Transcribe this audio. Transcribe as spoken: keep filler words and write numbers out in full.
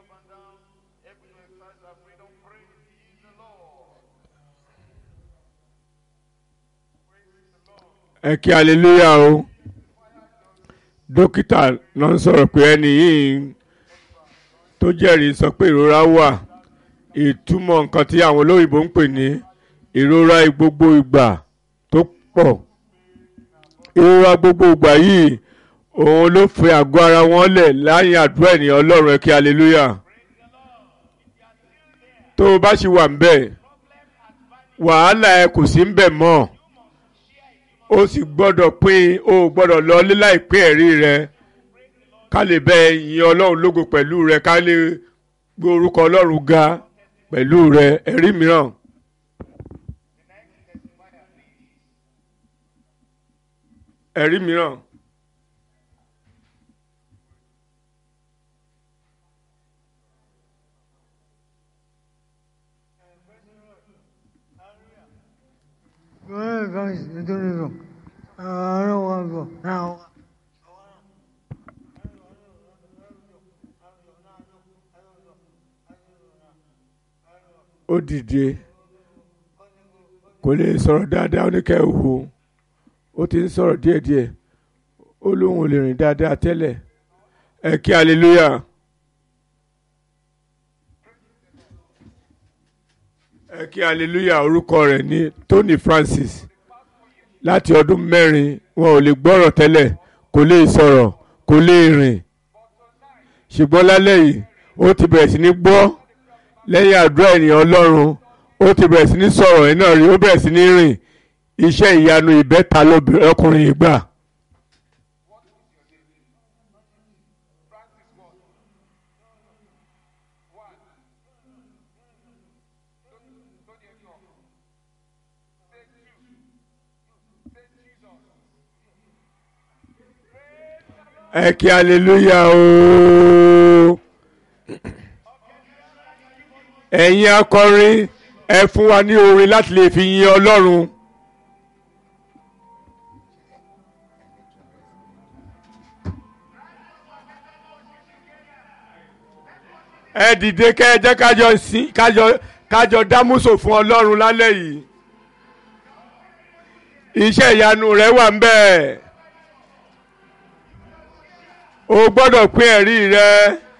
ẹ kí hallelujah o. dókítà náà ń sọ̀rọ̀ pé ẹni yìí tó jẹ́rìí sọ pé ìrora wà. ìtumọ̀ nǹkan tí àwọn olóyìnbó ń pè ní ìrora gbogbo ìgbà tó pọ̀. ìrora gbogbo ìgbà yìí òun ló fi àgọ́ ara wọn lẹ̀ láyìn àdúrà ènìyàn ọlọ́run ẹ kí hallelujah. tó o bá ṣì wà ń bẹ̀ wàhálà ẹ kò sí ń bẹ̀ mọ́. o sì gbọ́dọ̀ pín o gbọ́dọ̀ lọ lé láìpẹ́ ẹ̀rí rẹ ká lè bẹ ìyìn ọlọ́run lógo pẹ̀lú rẹ ká lè gbé orúkọ ọlọ́run ga pẹ̀lú rẹ ẹ̀rí mìíràn. ẹ̀rí mìíràn. ó dìde kò lè sọ̀rọ̀ dáadáa oníkẹ́ òwò ó ti ń sọ̀rọ̀ díẹ̀díẹ̀ ó lóun ò lè rìn dáadáa tẹ́lẹ̀ ẹ kí hallelujah. ẹ kí hallelujah orúkọ rẹ̀ ní Tony Francis láti ọdún mẹ́rin wọn ò lè gbọ́rọ̀ tẹ́lẹ̀ kò lè sọ̀rọ̀ kò lè rìn ṣùgbọ́n lálẹ́ yìí ó ti bẹ̀rẹ̀ sí ní gbọ́ lẹ́yìn àdúrà ènìyàn ọlọ́run ó ti bẹ̀rẹ̀ sí ní sọ̀rọ̀ ẹ̀ náà rí ó bẹ̀rẹ̀ sí ní rìn iṣẹ́ ìyanu ìbẹ́ta lọ́kùnrin ìgbà. ẹ kí hallelujah ooo. ẹ̀yin akọrin ẹ fún wa ní orin láti lè fi yin ọlọ́run. ẹ dìde kẹ́ ẹ jẹ́ kájọ sí kájọ kájọ dámúsò fún ọlọ́run lálẹ́ yìí. iṣẹ́ ìyanu rẹ̀ wà ń bẹ̀. o gbọ́dọ̀ pín ẹ̀rí rẹ.